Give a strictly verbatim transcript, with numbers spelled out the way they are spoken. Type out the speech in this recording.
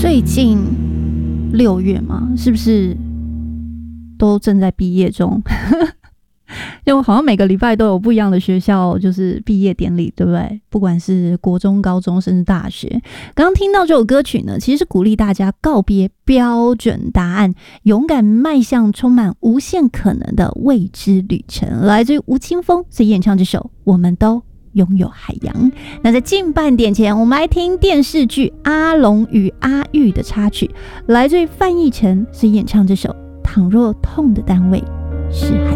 最近六月嘛，是不是都正在毕业中？就好像每个礼拜都有不一样的学校，就是毕业典礼，对不对？不管是国中、高中，甚至大学。刚刚听到这首歌曲呢，其实是鼓励大家告别标准答案，勇敢迈向充满无限可能的未知旅程。来自于吴青峰所演唱这首《我们都拥有海洋》。那在近半点前，我们来听电视剧《阿龙与阿玉》的插曲，来自于范逸臣所演唱这首《倘若痛的单位是海》。